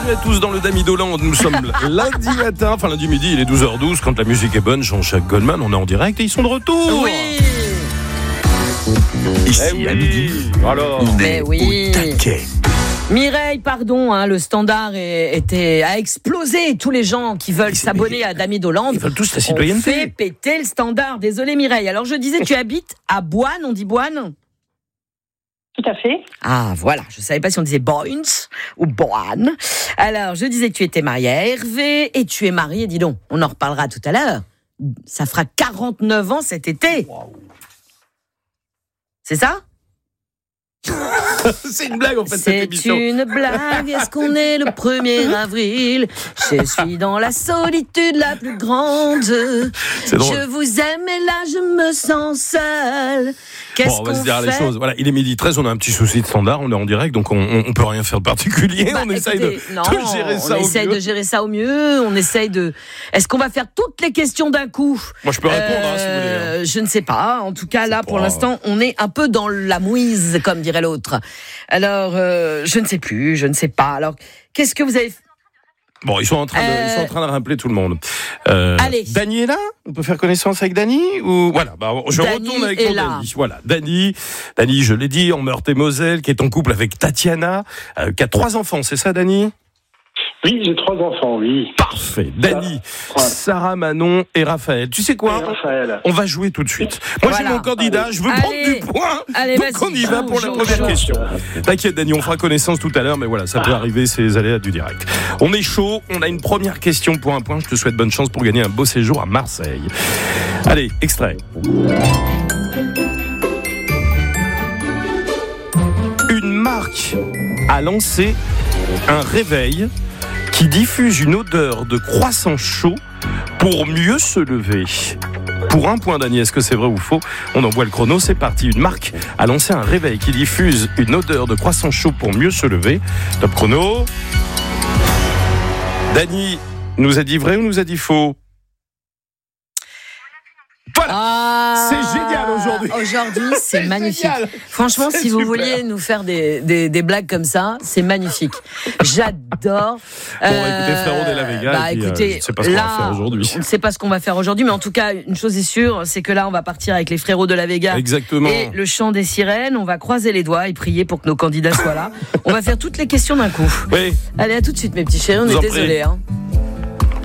Bienvenue à tous dans le Damidoland. Nous sommes lundi matin, enfin lundi midi, il est 12h12. Quand la musique est bonne, Jean-Jacques Goldman, on est en direct et ils sont de retour. Oui. Ici à midi, Alors, on est oui. au taquet. Mireille, pardon, le standard a explosé. Tous les gens qui veulent s'abonner à Damidoland, ils veulent tous la on citoyenneté. fait péter le standard. Désolé Mireille. Alors je disais, tu habites à Boine, on dit Boine ? Tout à fait. Ah voilà, je savais pas si on disait Boines ou Boine. Alors je disais que tu étais mariée à Hervé et tu es mariée, dis donc, on en reparlera tout à l'heure. Ça fera 49 ans cet été. Wow. C'est ça ? C'est une blague en fait cette C'est émission. une blague, est-ce qu'on est le 1er avril ? Je suis dans la solitude la plus grande. C'est drôle. Je vous aime et là je me sens seule. Qu'est-ce Bon, on va qu'on se dire fait ? les choses. Voilà, il est 12h13, on a un petit souci de standard, on est en direct, donc on peut rien faire de particulier. Bah, on essaye écoutez, de gérer ça au mieux. de gérer ça au mieux. On essaye de. Est-ce qu'on va faire toutes les questions d'un coup ? Moi, je peux répondre si vous voulez. Je ne sais pas. En tout cas, là, pour pas- l'instant, on est un peu dans la mouise, comme dirait l'autre. Alors, je ne sais plus, je ne sais pas. Alors, qu'est-ce que vous avez fait ? Bon, ils sont en train de rappeler tout le monde. Allez. Dany est là ? On peut faire connaissance avec Dany ou voilà, je Dany retourne avec est mon là. Dany. Voilà, Dany, je l'ai dit, en Meurthe-et-Moselle, qui est en couple avec Tatiana, qui a 3 enfants, c'est ça, Dany ? Oui, j'ai 3 enfants, oui. Parfait. Dany, Ouais. Sarah, Manon et Raphaël. Tu sais quoi ? Et Raphaël. On va jouer tout de suite. Moi, j'ai Voilà. mon candidat, je veux prendre Allez. du point. Allez, Donc, vas-y, on y va joue, pour la joue, première joue. question. T'inquiète, Dany, on fera connaissance tout à l'heure, mais voilà, ça peut arriver, c'est les aléas du direct. On est chaud, on a une première question pour un point. Je te souhaite bonne chance pour gagner un beau séjour à Marseille. Allez, extrait. Une marque a lancé un réveil qui diffuse une odeur de croissant chaud pour mieux se lever. Pour un point, Dany, est-ce que c'est vrai ou faux ? On envoie le chrono, c'est parti. Une marque a lancé un réveil qui diffuse une odeur de croissant chaud pour mieux se lever. Top chrono. Dany nous a dit vrai ou nous a dit faux ? Voilà. C'est génial aujourd'hui. Aujourd'hui, c'est magnifique. génial. Franchement, C'est si vous super. vouliez nous faire des blagues comme ça, c'est magnifique. J'adore. Bon, écoutez, frérot de la Vega, et puis, je ne sais pas ce qu'on va faire aujourd'hui. On ne sait pas ce qu'on va faire aujourd'hui, mais en tout cas, une chose est sûre, c'est que là, on va partir avec les frérots de la Vega. Exactement. Et le chant des sirènes. On va croiser les doigts et prier pour que nos candidats soient là. On va faire toutes les questions d'un coup. Oui. Allez, à tout de suite, mes petits chéris. On Vous est en prie. désolés.